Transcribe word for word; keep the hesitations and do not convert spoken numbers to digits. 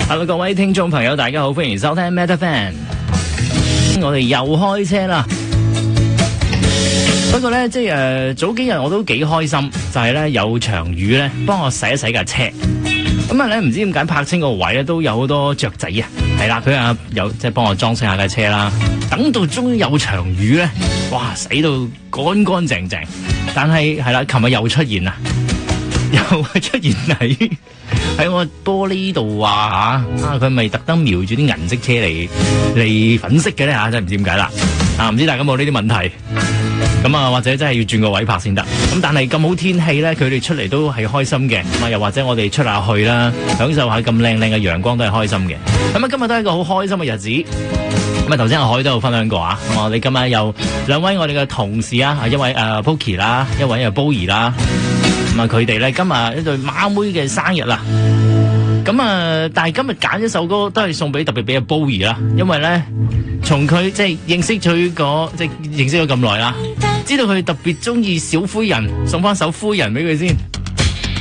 Hello， 各位聽眾朋友，大家好，歡迎收聽 Meta Fan。我哋又開車啦。不過咧，即係誒、呃，早幾日我都幾開心，就係、是、咧有場雨咧，幫我洗一洗架車。咁啊咧，唔知點解泊清個位咧都有好多雀仔啊。係啦，佢啊有即係幫我裝飾下架車啦。等到終於有場雨咧，哇，洗到乾乾淨淨。但係係啦，琴日又出現啦，又出現喺喺我玻璃度啊吓啊！佢咪特登瞄住啲銀色車嚟嚟粉飾嘅咧吓，真係唔知點解啦啊！唔知大家有冇呢啲問題？咁啊，或者真係要轉個位拍先得。咁但係咁好天氣咧，佢哋出嚟都係開心嘅。咁啊，又或者我哋出下去啦，享受下咁靚靚嘅陽光都係開心嘅。咁啊，今日都係一個好開心嘅日子。咁啊，頭先阿海都有分享過啊。咁我哋今日有兩位我哋嘅同事啊，一位誒、呃、Pokey 啦，一位又 Bowie 啦。咁啊，佢哋咧今日一對孖妹嘅生日啦。咁啊，但係今日揀一首歌都係送俾特別俾阿 Bowie 啦，因為咧從佢即係認識佢個即係認識咗咁耐啦，知道佢特別中意小灰人，送翻首灰人俾佢先。